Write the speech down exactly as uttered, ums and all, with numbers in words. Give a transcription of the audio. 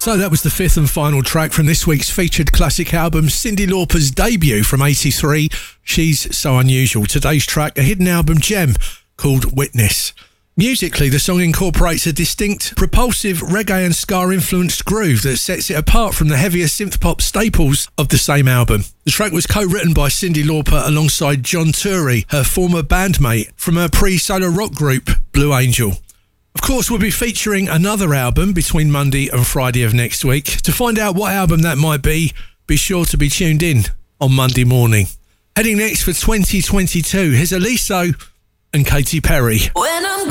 So that was the fifth and final track from this week's featured classic album, Cyndi Lauper's debut from eighty-three, She's So Unusual. Today's track, a hidden album gem called Witness. Musically, the song incorporates a distinct, propulsive reggae and ska-influenced groove that sets it apart from the heavier synth-pop staples of the same album. The track was co-written by Cyndi Lauper alongside John Turi, her former bandmate from her pre-solo rock group, Blue Angel. Of course, we'll be featuring another album between Monday and Friday of next week. To find out what album that might be, be sure to be tuned in on Monday morning. Heading next for twenty twenty-two, here's Aliso and Katy Perry. When I'm